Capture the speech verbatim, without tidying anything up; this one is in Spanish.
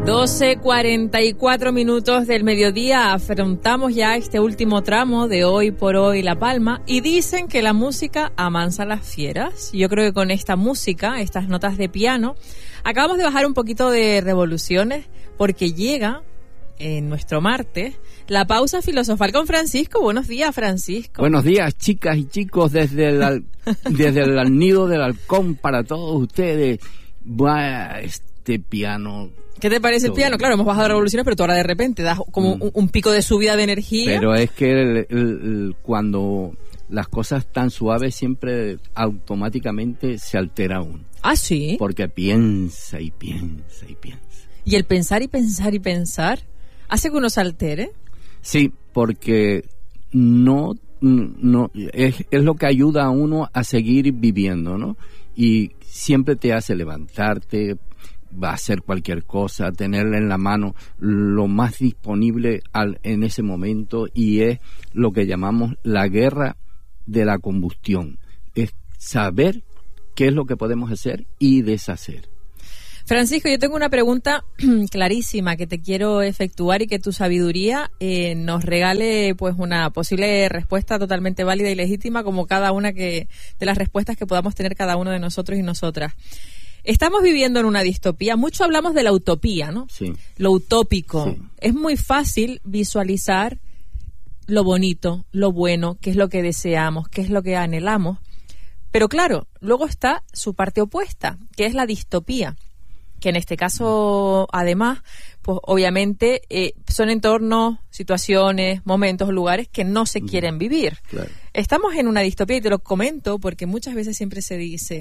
doce cuarenta y cuatro minutos del mediodía, afrontamos ya este último tramo de Hoy por Hoy La Palma y dicen que la música amansa las fieras. Yo creo que con esta música, estas notas de piano, acabamos de bajar un poquito de revoluciones porque llega en nuestro martes la pausa filosofal con Francisco. Buenos días, Francisco. Buenos días, chicas y chicos, desde el, al, desde el nido del halcón para todos ustedes. Va este piano... ¿Qué te parece el piano? Claro, hemos bajado revoluciones, pero tú ahora de repente das como mm. un, un pico de subida de energía. Pero es que el, el, el, cuando las cosas están suaves siempre automáticamente se altera uno. ¿Ah, sí? Porque piensa y piensa y piensa. ¿Y el pensar y pensar y pensar hace que uno se altere? Sí, porque no, no es, es lo que ayuda a uno a seguir viviendo, ¿no? Y siempre te hace levantarte, va a hacer cualquier cosa, tenerla en la mano lo más disponible al, en ese momento, y es lo que llamamos la guerra de la combustión. Es saber qué es lo que podemos hacer y deshacer. Francisco, yo tengo una pregunta clarísima que te quiero efectuar y que tu sabiduría eh, nos regale pues una posible respuesta totalmente válida y legítima, como cada una que de las respuestas que podamos tener cada uno de nosotros y nosotras. Estamos viviendo en una distopía. Mucho hablamos de la utopía, ¿no? Sí. Lo utópico. Sí. Es muy fácil visualizar lo bonito, lo bueno, qué es lo que deseamos, qué es lo que anhelamos. Pero claro, luego está su parte opuesta, que es la distopía, que en este caso, además, pues obviamente eh, son entornos, situaciones, momentos, lugares que no se quieren vivir. Claro. Estamos en una distopía y te lo comento porque muchas veces siempre se dice,